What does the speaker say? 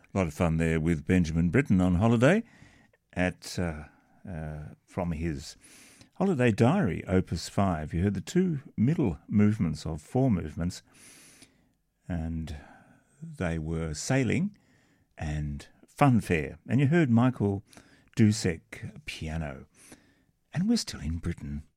A lot of fun there with Benjamin Britten on holiday from his Holiday Diary, Opus 5. You heard the two middle movements of four movements, and they were Sailing and Funfair. And you heard Michael Dusek piano. And we're still in Britain.